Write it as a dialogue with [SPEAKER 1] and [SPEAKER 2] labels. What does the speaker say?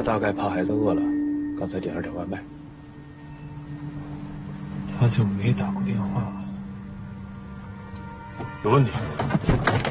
[SPEAKER 1] 他大概怕孩子饿了，刚才点了点外卖。
[SPEAKER 2] 他就没打过电话。有问题。